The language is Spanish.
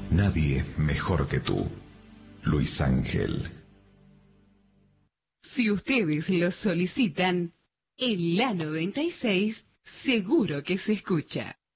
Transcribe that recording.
Nadie mejor que tú. Luis Ángel. Si ustedes lo solicitan, en la 96 seguro que se escucha.